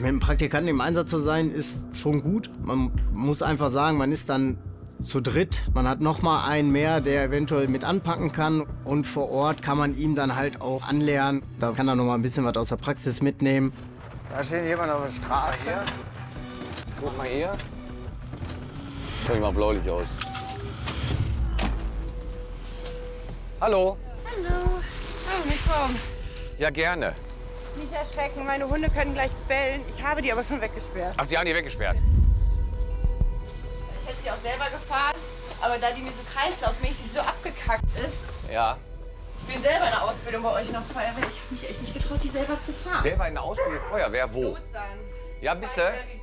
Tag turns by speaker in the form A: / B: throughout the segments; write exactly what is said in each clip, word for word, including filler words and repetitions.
A: Mit einem Praktikanten im Einsatz zu sein, ist schon gut. Man muss einfach sagen, man ist dann zu dritt. Man hat noch mal einen mehr, der eventuell mit anpacken kann. Und vor Ort kann man ihm dann halt auch anlernen. Da kann er noch mal ein bisschen was aus der Praxis mitnehmen. Da steht jemand auf der Straße.
B: Hier. Guck mal hier. Schau mal bläulich aus. Hallo.
C: Hallo. Oh, nicht kommen.
B: Ja, gerne.
C: Nicht erschrecken, meine Hunde können gleich bellen. Ich habe die aber schon weggesperrt.
B: Ach, Sie haben die weggesperrt?
C: Ich hätte sie auch selber gefahren, aber da die mir so kreislaufmäßig so abgekackt ist.
B: Ja.
C: Ich bin selber in der Ausbildung bei euch noch Feuerwehr. Ich habe mich echt nicht getraut, die selber zu fahren.
B: Selber in der Ausbildung Feuerwehr? Wo?
C: Tot sein.
B: Ja, bist du?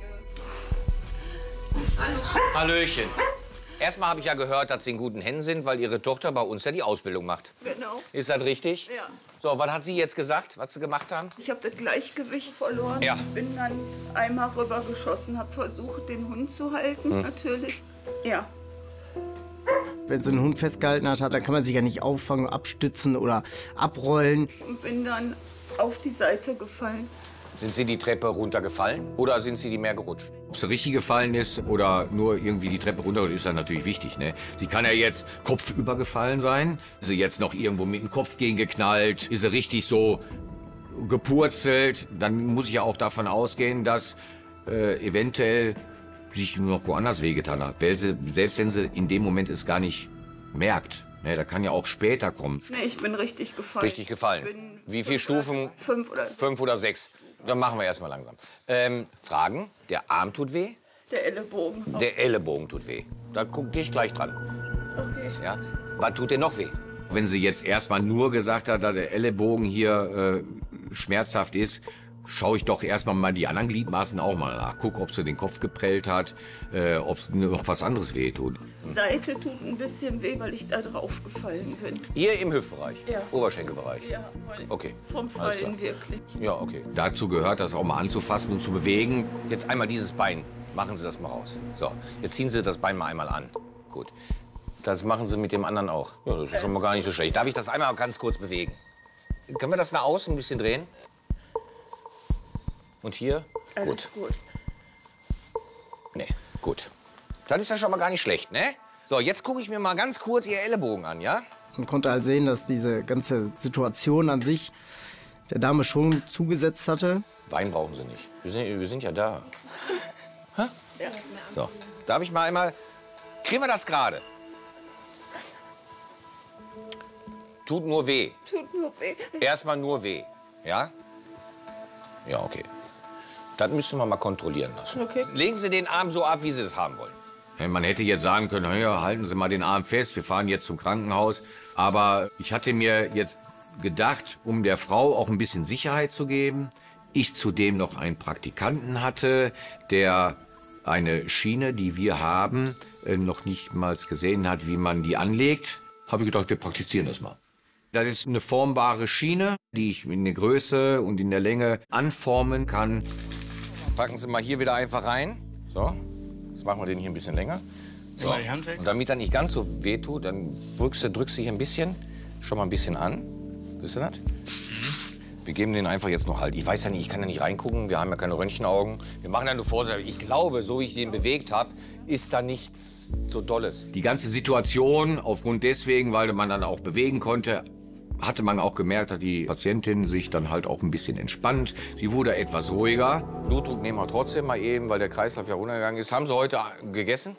C: Hallo.
B: Hallöchen. Erstmal habe ich ja gehört, dass Sie in guten Händen sind, weil Ihre Tochter bei uns ja die Ausbildung macht.
D: Genau.
B: Ist das richtig?
D: Ja.
B: So, was hat sie jetzt gesagt, was Sie gemacht haben?
D: Ich habe das Gleichgewicht verloren.
B: Ja.
D: Bin dann einmal rübergeschossen, habe versucht, den Hund zu halten,
B: Hm.
D: natürlich. Ja.
A: Wenn sie einen Hund festgehalten hat, dann kann man sich ja nicht auffangen, abstützen oder abrollen.
D: Und bin dann auf die Seite gefallen.
B: Sind Sie die Treppe runtergefallen oder sind Sie die mehr gerutscht? Ob sie richtig gefallen ist oder nur irgendwie die Treppe runter, ist dann natürlich wichtig. Ne? Sie kann ja jetzt kopfüber gefallen sein. Ist sie jetzt noch irgendwo mit dem Kopf gegengeknallt? Ist sie richtig so gepurzelt? Dann muss ich ja auch davon ausgehen, dass äh, eventuell sich nur noch woanders wehgetan hat. Weil sie, selbst wenn sie in dem Moment es gar nicht merkt. Ne? Da kann ja auch später kommen.
D: Nee, ich bin richtig gefallen.
B: Richtig gefallen.
D: Bin
B: Wie viele
D: fünf
B: Stufen?
D: Oder, fünf oder
B: Fünf oder sechs. Dann machen wir erst mal langsam. Ähm, Fragen? Der Arm tut weh?
D: der Ellenbogen.
B: Der Ellenbogen tut weh. Da gehe ich gleich dran.
D: Okay.
B: Ja? Was tut denn noch weh? Wenn sie jetzt erstmal nur gesagt hat, dass der Ellenbogen hier äh, schmerzhaft ist, schaue ich doch erstmal mal die anderen Gliedmaßen auch mal nach. Guck, ob sie den Kopf geprellt hat, äh, ob noch was anderes weh tut.
D: Die Seite tut ein bisschen weh, weil ich da drauf gefallen bin.
B: Hier im Hüftbereich?
D: Ja.
B: Oberschenkelbereich?
D: Ja, weil
B: Okay.
D: vom
B: Alles
D: Fallen
B: klar.
D: wirklich.
B: Ja, okay. Dazu gehört das auch mal anzufassen und zu bewegen. Jetzt einmal dieses Bein. Machen Sie das mal raus. So, jetzt ziehen Sie das Bein mal einmal an. Gut. Das machen Sie mit dem anderen auch. Ja, das ist schon mal gar nicht so schlecht. Darf ich das einmal ganz kurz bewegen? Können wir das nach außen ein bisschen drehen? Und hier?
D: Alles
B: Gut.
D: gut.
B: Nee, gut. Das ist ja schon mal gar nicht schlecht, ne? So, jetzt gucke ich mir mal ganz kurz Ihr Ellenbogen an, ja?
A: Man konnte halt sehen, dass diese ganze Situation an sich der Dame schon zugesetzt hatte.
B: Wein brauchen Sie nicht. Wir sind, wir sind ja da. Hä?
D: Ja.
B: So, darf ich mal einmal... Kriegen wir das gerade? Tut nur weh.
D: Tut nur weh.
B: Erstmal nur weh. Ja? Ja, okay. Das müssen wir mal kontrollieren lassen.
D: Okay.
B: Legen Sie den Arm so ab, wie Sie das haben wollen. Ja, man hätte jetzt sagen können, ja, halten Sie mal den Arm fest, wir fahren jetzt zum Krankenhaus. Aber ich hatte mir jetzt gedacht, um der Frau auch ein bisschen Sicherheit zu geben, ich zudem noch einen Praktikanten hatte, der eine Schiene, die wir haben, noch nicht mal gesehen hat, wie man die anlegt. Habe ich gedacht, wir praktizieren das mal. Das ist eine formbare Schiene, die ich in der Größe und in der Länge anformen kann. Packen Sie mal hier wieder einfach rein. So, jetzt machen wir den hier ein bisschen länger. So. Und damit er nicht ganz so weh tut, dann drückst du, drückst du hier ein bisschen, schon mal ein bisschen an. Siehst du das? Wir geben den einfach jetzt noch halt. Ich weiß ja nicht, ich kann ja nicht reingucken, wir haben ja keine Röntgenaugen. Wir machen ja nur Vorsicht. Ich glaube, so wie ich den bewegt habe, ist da nichts so Dolles. Die ganze Situation, aufgrund deswegen, weil man dann auch bewegen konnte, hatte man auch gemerkt, dass die Patientin sich dann halt auch ein bisschen entspannt. Sie wurde etwas ruhiger. Blutdruck nehmen wir trotzdem mal eben, weil der Kreislauf ja runtergegangen ist. Haben Sie heute gegessen?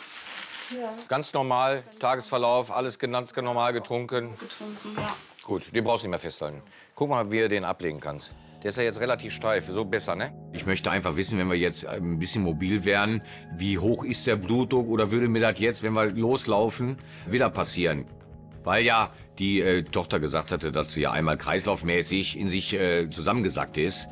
D: Ja.
B: Ganz normal, Tagesverlauf, alles ganz normal getrunken.
D: Getrunken, ja.
B: Gut, den brauchst du nicht mehr festhalten. Guck mal, wie du den ablegen kannst. Der ist ja jetzt relativ steif, so besser, ne? Ich möchte einfach wissen, wenn wir jetzt ein bisschen mobil wären, wie hoch ist der Blutdruck oder würde mir das jetzt, wenn wir loslaufen, wieder passieren? Weil ja die äh, Tochter gesagt hatte, dass sie ja einmal kreislaufmäßig in sich äh, zusammengesackt ist.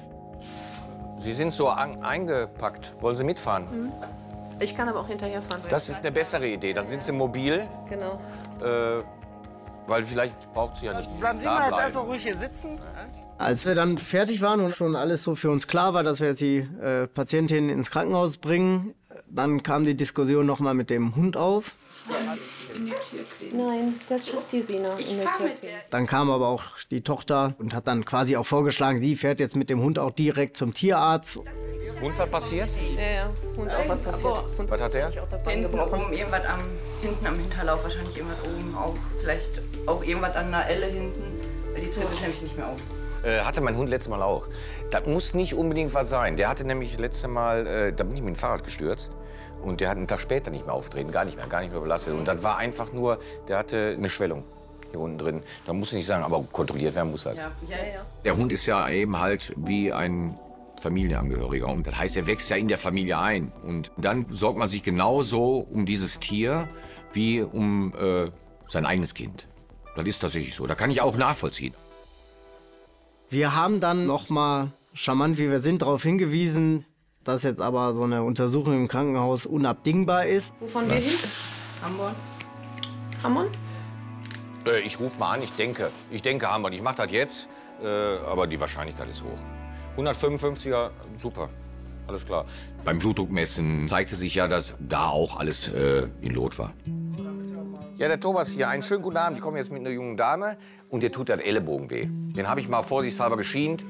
B: Sie sind so an, eingepackt. Wollen Sie mitfahren?
E: Mhm. Ich kann aber auch hinterherfahren.
B: Das ist eine bessere Idee. Dann sind Sie mobil.
E: Genau.
B: Äh, weil vielleicht braucht sie ja nicht.
A: Bleiben Sie
B: da
A: mal jetzt
B: bleiben.
A: erstmal ruhig hier sitzen. Als wir dann fertig waren und schon alles so für uns klar war, dass wir jetzt die äh, Patientin ins Krankenhaus bringen, dann kam die Diskussion noch mal mit dem Hund auf.
D: In die Tierklinik.
E: Nein, das schafft die Sina
D: Ich
E: in der
D: fahr mit
E: Tierklinik.
D: der.
A: Dann kam aber auch die Tochter und hat dann quasi auch vorgeschlagen, sie fährt jetzt mit dem Hund auch direkt zum Tierarzt.
B: Hund, was passiert?
E: Ja, ja. Hund auch was passiert. Hund
B: Was hat der?
E: auch das Bein
D: Hinten
E: gebrochen.
D: oben, irgendwas am, hinten am Hinterlauf, wahrscheinlich irgendwas oben auch. Vielleicht auch irgendwas an der Elle hinten. Die tritt sich nämlich nicht mehr auf.
B: Äh, hatte mein Hund letztes Mal auch. Das muss nicht unbedingt was sein. Der hatte nämlich letztes Mal, äh, da bin ich mit dem Fahrrad gestürzt. Und der hat einen Tag später nicht mehr aufgetreten, gar nicht mehr, gar nicht mehr belastet. Und das war einfach nur, der hatte eine Schwellung hier unten drin. Da musst du nicht sagen, aber kontrolliert werden muss halt.
D: Ja, ja, ja.
B: Der Hund ist ja eben halt wie ein Familienangehöriger. Und das heißt, er wächst ja in der Familie ein. Und dann sorgt man sich genauso um dieses Tier wie um äh, sein eigenes Kind. Das ist tatsächlich so. Da kann ich auch nachvollziehen.
A: Wir haben dann noch mal, charmant wie wir sind, darauf hingewiesen, dass jetzt aber so eine Untersuchung im Krankenhaus unabdingbar ist.
E: Wo fahren wir hin?
D: Hamburg.
E: Hamon?
B: Äh, ich rufe mal an, ich denke. Ich denke, Hamburg. Ich mache das jetzt, äh, aber die Wahrscheinlichkeit ist hoch. hundertfünfundfünfziger, super. Alles klar. Beim Blutdruckmessen zeigte sich ja, dass da auch alles äh, in Lot war. Ja, der Thomas hier, einen schönen guten Abend. Ich komme jetzt mit einer jungen Dame und der tut der Ellenbogen weh. Den habe ich mal vorsichtshalber geschient.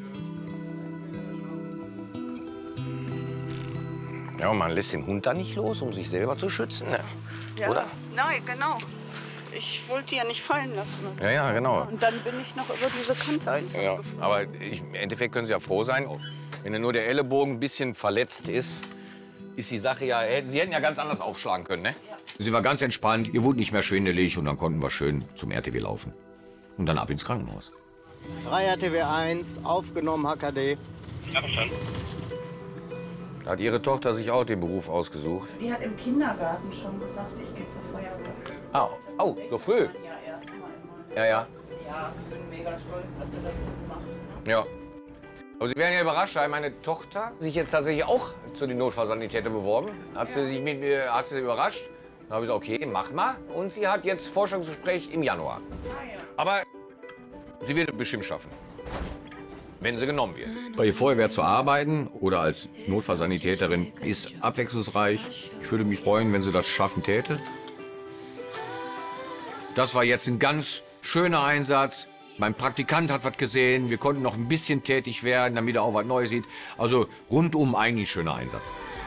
B: Ja, und man lässt den Hund da nicht los, um sich selber zu schützen, ne?
D: Ja.
B: Oder?
D: Nein, genau. Ich wollte die ja nicht fallen lassen.
B: Ja, ja, genau.
D: Und dann bin ich noch über diese Kante einfach
B: Ja,
D: geflogen.
B: aber ich, im Endeffekt können Sie ja froh sein, wenn nur der Ellenbogen ein bisschen verletzt ist, ist die Sache ja, Sie hätten ja ganz anders aufschlagen können, ne? Sie war ganz entspannt, ihr wurde nicht mehr schwindelig und dann konnten wir schön zum R T W laufen. Und dann ab ins Krankenhaus.
A: drei R T W eins, aufgenommen H K D.
B: Da hat Ihre Tochter sich auch den Beruf ausgesucht.
D: Die hat im Kindergarten schon gesagt, ich gehe zur Feuerwehr.
B: Ah, oh, so früh?
D: Ja, erst mal immer.
B: Ja, ja.
D: Ja, ich bin mega stolz, dass sie das so macht. Ne?
B: Ja. Aber Sie werden ja überrascht sein, meine Tochter sich jetzt tatsächlich auch zu den Notfallsanitätern beworben. Hat sie sich mit mir, hat sie überrascht. Dann habe ich gesagt, okay, mach mal. Und sie hat jetzt Forschungsgespräch im Januar. Aber sie wird es bestimmt schaffen, wenn sie genommen wird. Bei der Feuerwehr zu arbeiten oder als Notfallsanitäterin ist abwechslungsreich. Ich würde mich freuen, wenn sie das schaffen täte. Das war jetzt ein ganz schöner Einsatz. Mein Praktikant hat was gesehen. Wir konnten noch ein bisschen tätig werden, damit er auch was Neues sieht. Also rundum eigentlich ein schöner Einsatz.